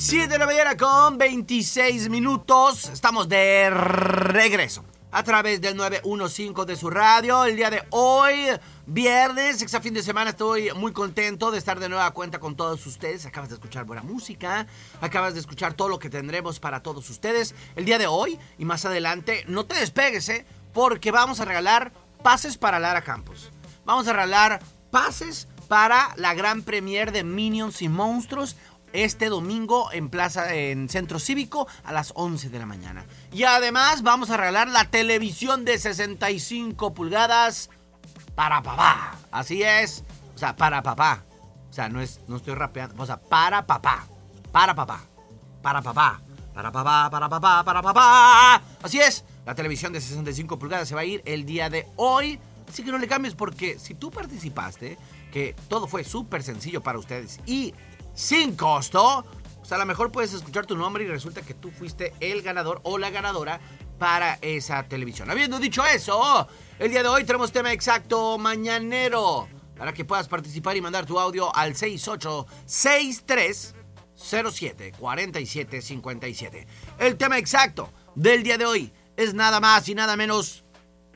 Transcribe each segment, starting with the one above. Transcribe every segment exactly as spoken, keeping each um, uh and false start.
siete de la mañana con veintiséis minutos. Estamos de regreso a través del nueve uno cinco de su radio. El día de hoy, viernes, exa fin de semana, estoy muy contento de estar de nueva cuenta con todos ustedes. Acabas de escuchar buena música, acabas de escuchar todo lo que tendremos para todos ustedes el día de hoy y más adelante. No te despegues, ¿eh? Porque vamos a regalar pases para Lara Campos. Vamos a regalar pases para la gran premier de Minions y Monstruos este domingo en Plaza, en Centro Cívico, a las once de la mañana. Y además vamos a regalar la televisión de sesenta y cinco pulgadas para papá. Así es. O sea, para papá. O sea, no es, no estoy rapeando. O sea, para papá. Para papá. Para papá. Para papá, para papá, para papá. Así es. La televisión de sesenta y cinco pulgadas se va a ir el día de hoy. Así que no le cambies, porque si tú participaste, que todo fue súper sencillo para ustedes y sin costo, pues a lo mejor puedes escuchar tu nombre y resulta que tú fuiste el ganador o la ganadora para esa televisión. Habiendo dicho eso, el día de hoy tenemos tema exacto mañanero para que puedas participar y mandar tu audio al seis ocho seis tres cero siete cuatro siete cinco siete. El tema exacto del día de hoy es nada más y nada menos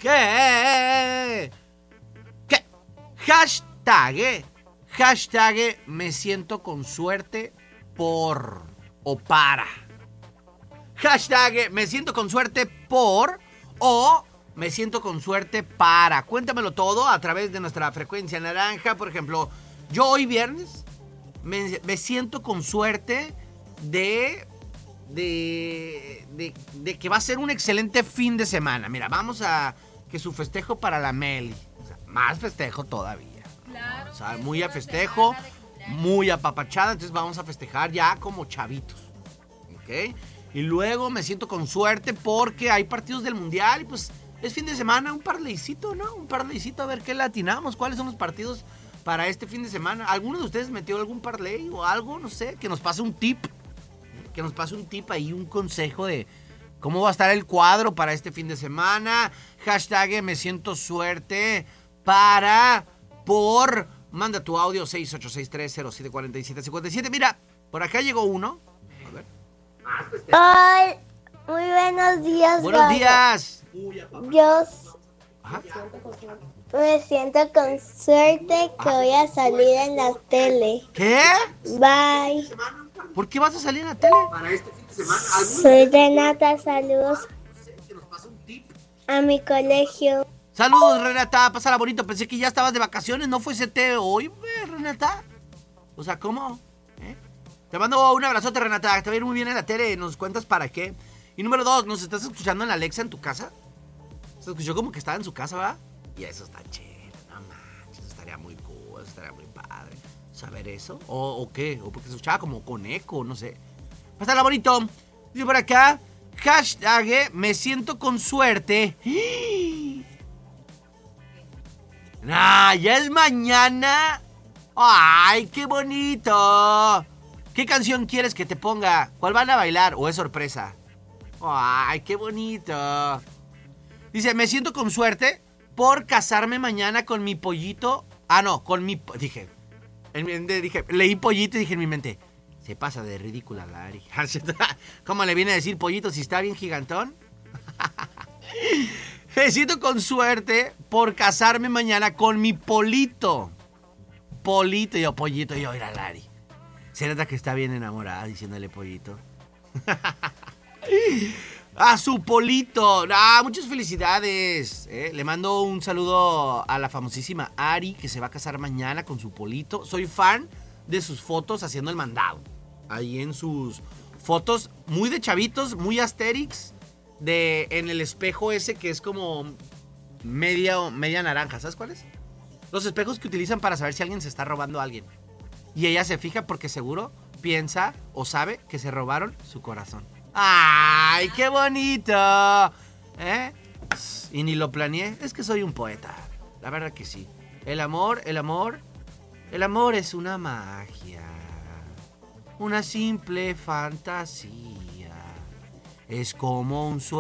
que... que hashtag... Hashtag me siento con suerte por o para. Hashtag me siento con suerte por o me siento con suerte para. Cuéntamelo todo a través de nuestra frecuencia naranja. Por ejemplo, yo hoy viernes me, me siento con suerte de, de, de, de que va a ser un excelente fin de semana. Mira, vamos a que su festejo para la Meli. O sea, más festejo todavía. Claro, o sea, muy a festejo, muy apapachada, entonces vamos a festejar ya como chavitos, ¿ok? Y luego me siento con suerte porque hay partidos del Mundial y pues es fin de semana, un parleycito, ¿no? Un parleycito, a ver qué latinamos, cuáles son los partidos para este fin de semana. ¿Alguno de ustedes metió algún parley o algo? No sé, que nos pase un tip, que nos pase un tip ahí, un consejo de cómo va a estar el cuadro para este fin de semana. Hashtag me siento suerte para... por, manda tu audio seis ocho seis tres cero siete cuatro siete cinco siete. Mira, por acá llegó uno. A ver. Hola, muy buenos días. Buenos Gato. días. Yo Ajá. me siento con suerte que voy a salir en la tele. ¿Qué? Bye. ¿Por qué vas a salir en la tele? Soy Renata, saludos a mi colegio. Saludos, Renata, pásala bonito. Pensé que ya estabas de vacaciones, ¿no fue C T hoy, eh, Renata? O sea, ¿cómo? ¿Eh? Te mando un abrazote, Renata, te va a ir muy bien en la tele, nos cuentas para qué. Y número dos, ¿nos estás escuchando en la Alexa en tu casa? Se escuchó como que estaba en su casa, ¿verdad? Y eso está chido, no manches, eso estaría muy cool, eso estaría muy padre. ¿Saber eso? ¿O, o qué? ¿O porque se escuchaba como con eco, no sé? Pásala bonito. Dice por acá, hashtag me siento con suerte. ¡Ah, ya es mañana! ¡Ay, qué bonito! ¿Qué canción quieres que te ponga? ¿Cuál van a bailar o es sorpresa? ¡Ay, qué bonito! Dice, me siento con suerte por casarme mañana con mi pollito. Ah, no, con mi... Dije, en mi mente dije, leí pollito y dije en mi mente, se pasa de ridícula Lari. ¿Cómo le viene a decir pollito si está bien gigantón? Me siento con suerte por casarme mañana con mi Polito. Polito, y yo, pollito, y yo, mira, Lari. Se nota que está bien enamorada diciéndole pollito. A su Polito. Ah, muchas felicidades. ¿eh? Le mando un saludo a la famosísima Ari, que se va a casar mañana con su Polito. Soy fan de sus fotos haciendo el mandado. Ahí en sus fotos, muy de chavitos, muy Asterix. De en el espejo ese que es como media, media naranja, ¿sabes cuál es? Los espejos que utilizan para saber si alguien se está robando a alguien. Y ella se fija porque seguro piensa o sabe que se robaron su corazón. ¡Ay, qué bonito! ¿Eh? Y ni lo planeé, es que soy un poeta. La verdad que sí. El amor, el amor, el amor es una magia. Una simple fantasía. Es como un sueño.